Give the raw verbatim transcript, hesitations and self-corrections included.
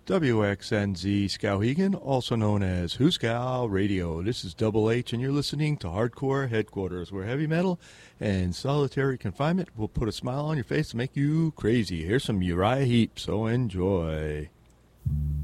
W X N Z Skowhegan, also known as Hooskow Radio. This is Double H, and you're listening to Hardcore Headquarters, where heavy metal and solitary confinement will put a smile on your face and make you crazy. Here's some Uriah Heep, so enjoy.